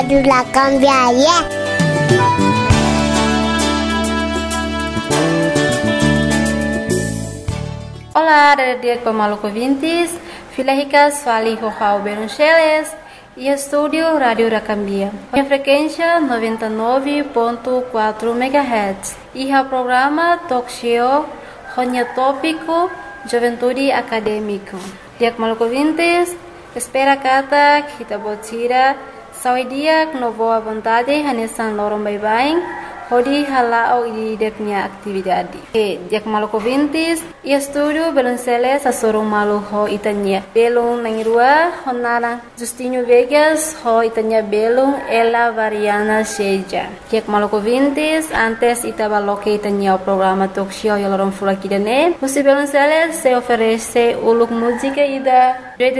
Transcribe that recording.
La cambiaria. Olá, dia Pamaluco Vintes, Filahicas Fali Rohau Beruncheles e Estúdio Rádio Racambia. A frequência 99.4 MHz. E o programa Talk Show, Ronya Tópico, Juventude Acadêmico. Dia Pamaluco Vintes, espera kata kita botira, saudia no boa vontade, hanesan lorong bye-bye. Hodi halao di depunya atividade. Dia Pamaluco Vintes, e estúdio Belunceles a sorong malu ho itanya. Belung nangirua honara Justinho Vegas ho itanya belung Ela Variana Sheja. Dia Pamaluco Vintes, antes itabaloke itanya o programa talk show yolorong fula kidane. Musi Belunceles se oferece uluk música ida